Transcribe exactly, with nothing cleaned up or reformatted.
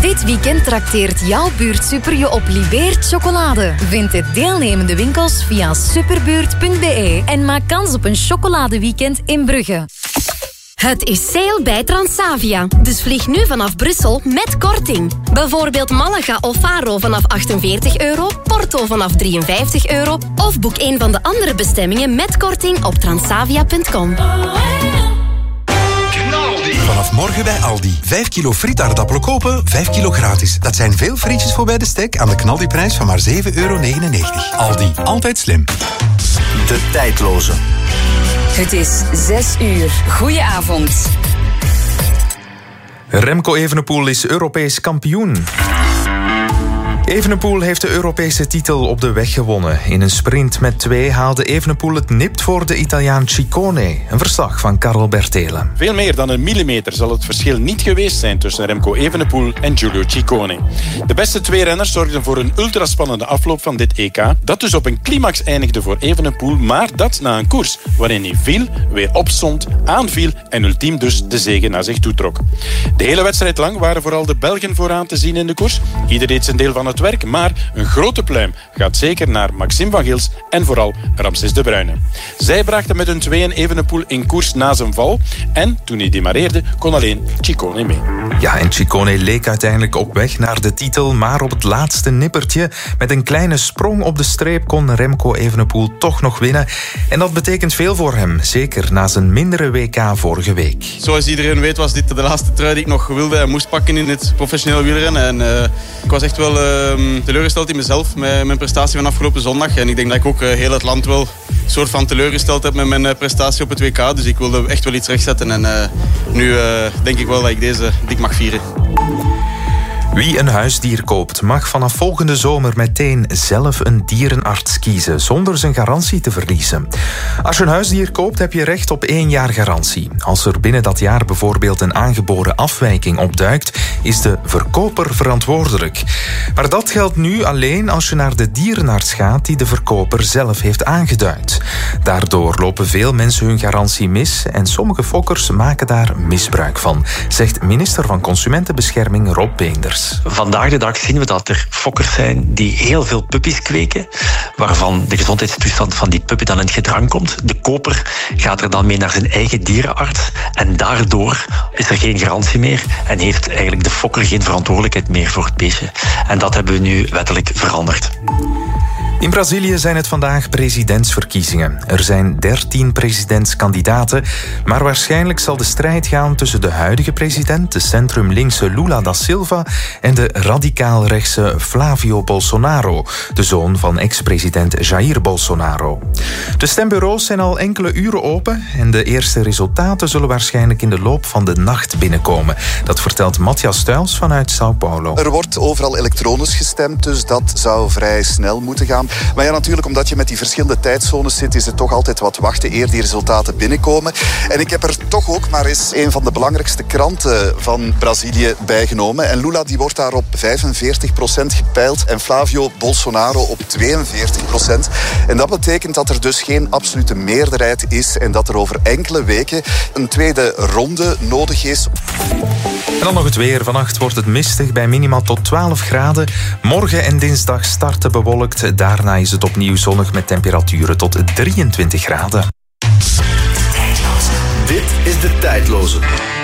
Dit weekend trakteert jouw buurtsuper je op Libeert chocolade. Vind de deelnemende winkels via superbuurt punt b e en maak kans op een chocoladeweekend in Brugge. Het is sale bij Transavia, dus vlieg nu vanaf Brussel met korting. Bijvoorbeeld Malaga of Faro vanaf achtenveertig euro, Porto vanaf drieënvijftig euro of boek een van de andere bestemmingen met korting op transavia punt com. Vanaf morgen bij Aldi. vijf kilo frietaardappelen kopen, vijf kilo gratis. Dat zijn veel frietjes voor bij de stek aan de knaldiprijs van maar zeven euro negenennegentig. Aldi, altijd slim. De tijdloze. Het is zes uur. Goedenavond. Remco Evenepoel is Europees kampioen. Evenepoel heeft de Europese titel op de weg gewonnen. In een sprint met twee haalde Evenepoel het nipt voor de Italiaan Ciccone. Een verslag van Karel Bertelen. Veel meer dan een millimeter zal het verschil niet geweest zijn tussen Remco Evenepoel en Giulio Ciccone. De beste twee renners zorgden voor een ultraspannende afloop van dit E K. Dat dus op een climax eindigde voor Evenepoel, maar dat na een koers waarin hij viel, weer opstond, aanviel en ultiem dus de zege naar zich toetrok. De hele wedstrijd lang waren vooral de Belgen vooraan te zien in de koers. Ieder deed zijn deel van het werk, maar een grote pluim gaat zeker naar Maxime van Gils en vooral Ramses de Bruyne. Zij brachten met hun tweeën Evenepoel in koers na zijn val en toen hij demareerde kon alleen Ciccone mee. Ja, en Ciccone leek uiteindelijk op weg naar de titel, maar op het laatste nippertje met een kleine sprong op de streep kon Remco Evenepoel toch nog winnen. En dat betekent veel voor hem, zeker na zijn mindere W K vorige week. Zoals iedereen weet was dit de laatste trui die ik nog wilde en moest pakken in het professioneel wielrennen. En uh, ik was echt wel uh, teleurgesteld in mezelf met mijn prestatie van afgelopen zondag. En ik denk dat ik ook uh, heel het land wel een soort van teleurgesteld heb met mijn uh, prestatie op het W K. Dus ik wilde echt wel iets rechtzetten. En uh, nu uh, denk ik wel dat ik deze dik mag vieren. Wie een huisdier koopt, mag vanaf volgende zomer meteen zelf een dierenarts kiezen, zonder zijn garantie te verliezen. Als je een huisdier koopt, heb je recht op één jaar garantie. Als er binnen dat jaar bijvoorbeeld een aangeboren afwijking opduikt, is de verkoper verantwoordelijk. Maar dat geldt nu alleen als je naar de dierenarts gaat die de verkoper zelf heeft aangeduid. Daardoor lopen veel mensen hun garantie mis en sommige fokkers maken daar misbruik van, zegt minister van Consumentenbescherming Rob Beenders. Vandaag de dag zien we dat er fokkers zijn die heel veel puppies kweken, waarvan de gezondheidstoestand van die puppy dan in het gedrang komt. De koper gaat er dan mee naar zijn eigen dierenarts en daardoor is er geen garantie meer en heeft eigenlijk de fokker geen verantwoordelijkheid meer voor het beestje. En dat hebben we nu wettelijk veranderd. In Brazilië zijn het vandaag presidentsverkiezingen. Er zijn dertien presidentskandidaten, maar waarschijnlijk zal de strijd gaan tussen de huidige president, de centrum-linkse Lula da Silva, en de radicaal-rechtse Flavio Bolsonaro, de zoon van ex-president Jair Bolsonaro. De stembureaus zijn al enkele uren open en de eerste resultaten zullen waarschijnlijk in de loop van de nacht binnenkomen. Dat vertelt Matthias Stuils vanuit São Paulo. Er wordt overal elektronisch gestemd, dus dat zou vrij snel moeten gaan. Maar ja, natuurlijk, omdat je met die verschillende tijdzones zit, is het toch altijd wat wachten eer die resultaten binnenkomen. En ik heb er toch ook maar eens een van de belangrijkste kranten van Brazilië bijgenomen. En Lula die wordt daar op vijfenveertig procent gepeild en Flavio Bolsonaro op tweeënveertig procent. En dat betekent dat er dus geen absolute meerderheid is en dat er over enkele weken een tweede ronde nodig is. En dan nog het weer. Vannacht wordt het mistig bij minimaal tot twaalf graden. Morgen en dinsdag starten bewolkt. Daarna is het opnieuw zonnig met temperaturen tot drieëntwintig graden. Dit is de tijdloze.